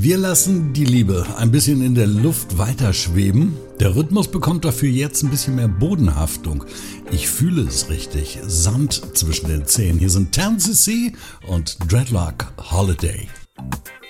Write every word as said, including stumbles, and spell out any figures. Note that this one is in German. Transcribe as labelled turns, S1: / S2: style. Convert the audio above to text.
S1: Wir lassen die Liebe ein bisschen in der Luft weiterschweben. Der Rhythmus bekommt dafür jetzt ein bisschen mehr Bodenhaftung. Ich fühle es richtig. Sand zwischen den Zähnen. Hier sind Tansy C und Dreadlock Holiday.